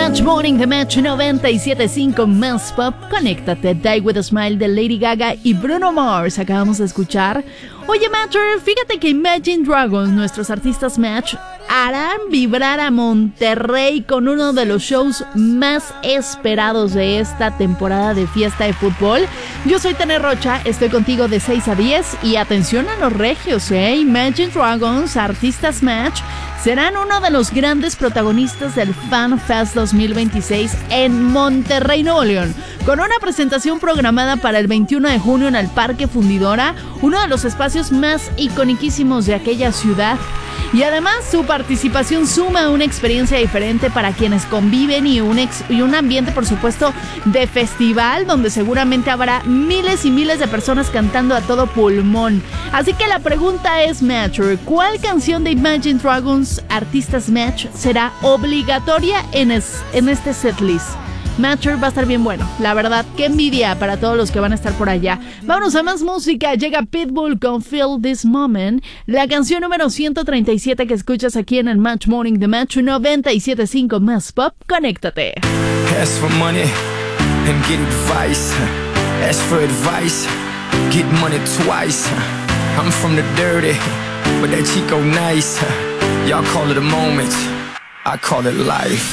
Match Morning, The Match 97.5 Más Pop. Conéctate, Die With A Smile de Lady Gaga y Bruno Mars. Acabamos de escuchar. Oye, Matcher, fíjate que Imagine Dragons, nuestros artistas Match, harán vibrar a Monterrey con uno de los shows más esperados de esta temporada de fiesta de fútbol. Yo soy Tene Rocha, estoy contigo de 6 a 10 y atención a los regios, Imagine Dragons, artistas Match, serán uno de los grandes protagonistas del Fan Fest 2026 en Monterrey, Nuevo León, con una presentación programada para el 21 de junio en el Parque Fundidora, uno de los espacios más iconiquísimos de aquella ciudad. Y además su participación suma una experiencia diferente para quienes conviven y un ambiente, por supuesto, de festival donde seguramente habrá miles y miles de personas cantando a todo pulmón. Así que la pregunta es, Matcher, ¿cuál canción de Imagine Dragons, artistas Match, será obligatoria en este setlist? Matcher va a estar bien bueno, la verdad, qué envidia para todos los que van a estar por allá. Vámonos a más música, llega Pitbull con Feel This Moment, la canción número 137 que escuchas aquí en el Match Morning de Match 97.5 Más Pop. Conéctate. Ask for money and get advice. Ask for advice, get money twice. I'm from the dirty, but that Chico nice. Y'all call it a moment, I call it life.